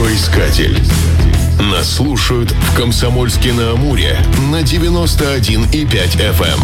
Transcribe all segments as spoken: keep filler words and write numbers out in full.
Радиоискатель. Нас слушают в Комсомольске-на-Амуре на девяносто один и пять эф эм.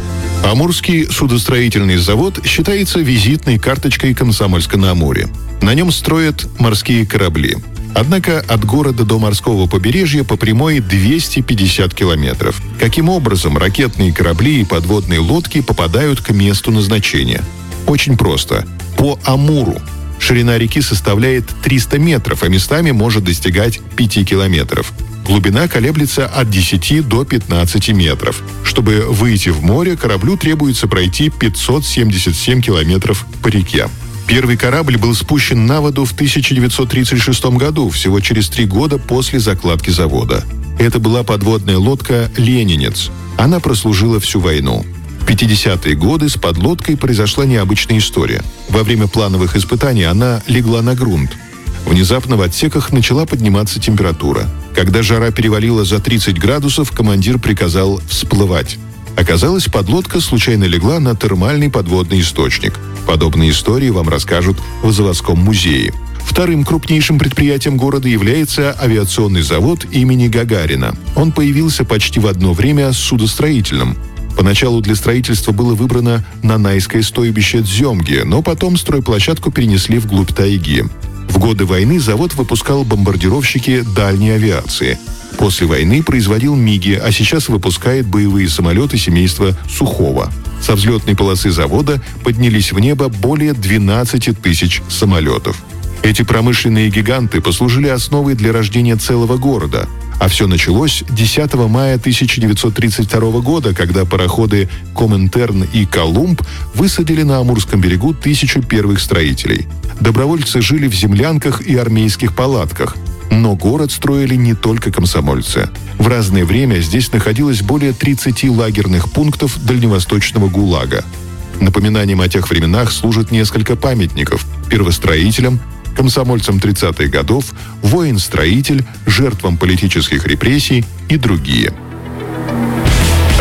Амурский судостроительный завод считается визитной карточкой Комсомольска-на-Амуре. На нем строят морские корабли. Однако от города до морского побережья по прямой двести пятьдесят километров. Каким образом ракетные корабли и подводные лодки попадают к месту назначения? Очень просто. По Амуру. Ширина реки составляет триста метров, а местами может достигать пяти километров. Глубина колеблется от десяти до пятнадцати метров. Чтобы выйти в море, кораблю требуется пройти пятьсот семьдесят семь километров по реке. Первый корабль был спущен на воду в тысяча девятьсот тридцать шестом году, всего через три года после закладки завода. Это была подводная лодка «Ленинец». Она прослужила всю войну. В пятидесятые годы с подлодкой произошла необычная история. Во время плановых испытаний она легла на грунт. Внезапно в отсеках начала подниматься температура. Когда жара перевалила за тридцать градусов, командир приказал всплывать. Оказалось, подлодка случайно легла на термальный подводный источник. Подобные истории вам расскажут в заводском музее. Вторым крупнейшим предприятием города является авиационный завод имени Гагарина. Он появился почти в одно время с судостроительным. Поначалу для строительства было выбрано Нанайское стойбище Дземги, но потом стройплощадку перенесли вглубь тайги. В годы войны завод выпускал бомбардировщики дальней авиации. После войны производил МиГи, а сейчас выпускает боевые самолеты семейства Сухого. Со взлетной полосы завода поднялись в небо более двенадцати тысяч самолетов. Эти промышленные гиганты послужили основой для рождения целого города. А все началось десятого мая тысяча девятьсот тридцать второго года, когда пароходы «Коминтерн» и «Колумб» высадили на Амурском берегу тысячу первых строителей. Добровольцы жили в землянках и армейских палатках. Но город строили не только комсомольцы. В разное время здесь находилось более тридцати лагерных пунктов дальневосточного ГУЛАГа. Напоминанием о тех временах служит несколько памятников первостроителям, комсомольцам тридцатых годов, воин-строитель, жертвам политических репрессий и другие.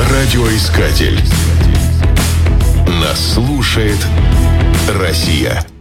Радиоискатель. Нас слушает Россия.